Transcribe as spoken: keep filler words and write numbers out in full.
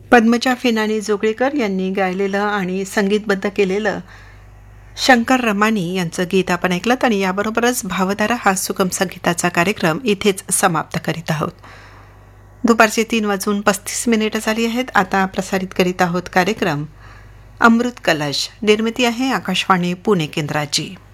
पद्मजा फेनानी जोगळेकर यांनी गायलेलं आणि संगीतबद्ध केलेलं शंकर रमानी यांचं गीत आपण ऐकलं आणि याबरोबरच भावधारा हा सुगम संगीताचा कार्यक्रम इथेच समाप्त करीत आहोत. दुपारचे तीन वाजून पस्तीस मिनिटं झाली आहेत. आता प्रसारित करीत आहोत कार्यक्रम अमृत कलश. निर्मिती आहे आकाशवाणी पुणे केंद्राची.